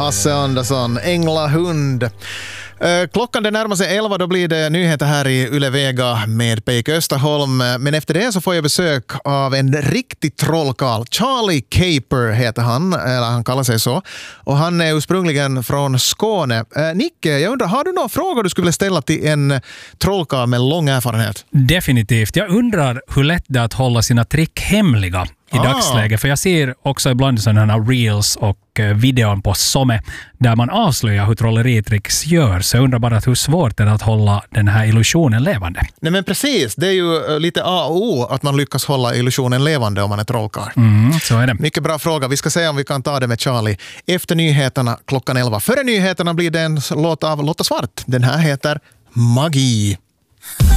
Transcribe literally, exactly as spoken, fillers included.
Hasse Andersson, Änglahund. Klockan det närmar sig elva, då blir det nyheter här i Yle Vega med Peik Österholm. Men efter det så får jag besök av en riktig trollkarl. Charlie Caper heter han, eller han kallar sig så. Och han är ursprungligen från Skåne. Eh, Nicke, jag undrar, har du några frågor du skulle vilja ställa till en trollkarl med lång erfarenhet? Definitivt. Jag undrar hur lätt det är att hålla sina trick hemliga i ah. dagsläget. För jag ser också ibland sådana reels och videon på Somme där man avslöjar hur trolleritricks gör. Så jag undrar bara hur svårt det är att hålla den här illusionen levande. Nej men precis, det är ju lite A och O att man lyckas hålla illusionen levande om man är trollkarl. Mm, så är det. Mycket bra fråga. Vi ska se om vi kan ta det med Charlie efter nyheterna klockan elva. Före nyheterna blir det en låt av Lotta Svart. Den här heter Magi.